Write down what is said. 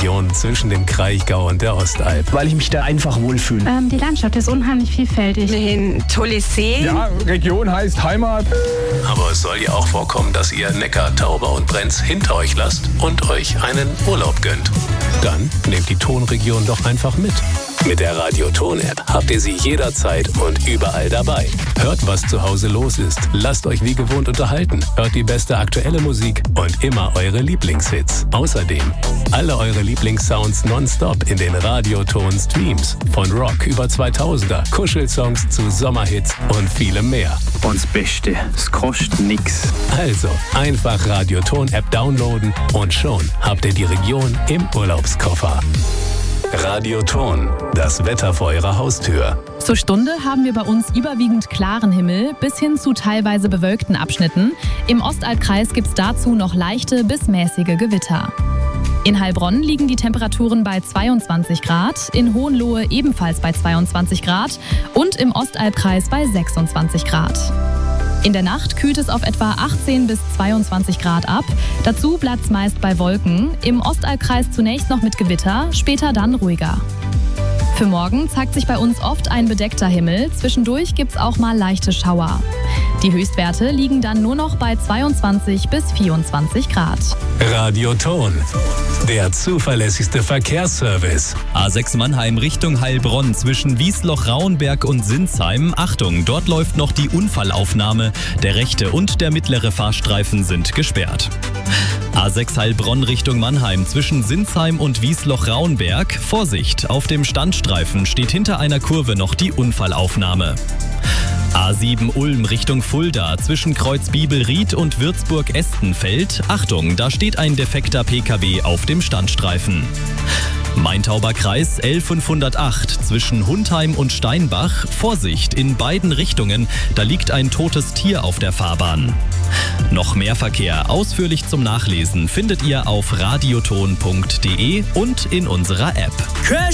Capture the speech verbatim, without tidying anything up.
Region zwischen dem Kraichgau und der Ostalb. Weil ich mich da einfach wohlfühle. Ähm, die Landschaft ist unheimlich vielfältig. Ein tolles See. Ja, Region heißt Heimat. Aber es soll ja auch vorkommen, dass ihr Neckar, Tauber und Brenz hinter euch lasst und euch einen Urlaub gönnt. Dann nehmt die Tonregion doch einfach mit. Mit der Radio-Ton-App habt ihr sie jederzeit und überall dabei. Hört, was zu Hause los ist. Lasst euch wie gewohnt unterhalten. Hört die beste aktuelle Musik und immer eure Lieblingshits. Außerdem alle eure Lieblingssounds nonstop in den Radio-Ton-Streams. Von Rock über zweitausender, Kuschelsongs zu Sommerhits und vielem mehr. Und das Beste, es kostet nix. Also einfach Radio-Ton-App downloaden und schon habt ihr die Region im Urlaubskoffer. Radio-Ton, das Wetter vor eurer Haustür. Zur Stunde haben wir bei uns überwiegend klaren Himmel bis hin zu teilweise bewölkten Abschnitten. Im Ostalbkreis gibt es dazu noch leichte bis mäßige Gewitter. In Heilbronn liegen die Temperaturen bei zweiundzwanzig Grad, in Hohenlohe ebenfalls bei zweiundzwanzig Grad und im Ostalbkreis bei sechsundzwanzig Grad. In der Nacht kühlt es auf etwa achtzehn bis zweiundzwanzig Grad ab. Dazu bleibt es meist bei Wolken. Im Ostalbkreis zunächst noch mit Gewitter, später dann ruhiger. Für morgen zeigt sich bei uns oft ein bedeckter Himmel. Zwischendurch gibt es auch mal leichte Schauer. Die Höchstwerte liegen dann nur noch bei zweiundzwanzig bis vierundzwanzig Grad. Radio-Ton, der zuverlässigste Verkehrsservice. A sechs Mannheim Richtung Heilbronn zwischen Wiesloch-Rauenberg und Sinsheim. Achtung, dort läuft noch die Unfallaufnahme. Der rechte und der mittlere Fahrstreifen sind gesperrt. A sechs Heilbronn Richtung Mannheim zwischen Sinsheim und Wiesloch-Rauenberg. Vorsicht, auf dem Standstreifen steht hinter einer Kurve noch die Unfallaufnahme. A sieben Ulm Richtung Fulda zwischen Kreuzbibelried und Würzburg-Estenfeld. Achtung, da steht ein defekter P K W auf dem Standstreifen. Main-Tauber-Kreis L fünfhundertacht zwischen Hundheim und Steinbach. Vorsicht, in beiden Richtungen, da liegt ein totes Tier auf der Fahrbahn. Noch mehr Verkehr ausführlich zum Nachlesen findet ihr auf radioton punkt de und in unserer App.